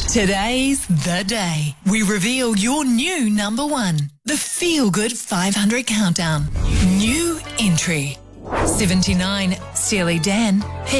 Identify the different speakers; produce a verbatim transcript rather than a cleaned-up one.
Speaker 1: Today's the day we reveal your new number one. The Feel Good five hundred Countdown. New entry. seventy-nine, Steely Dan.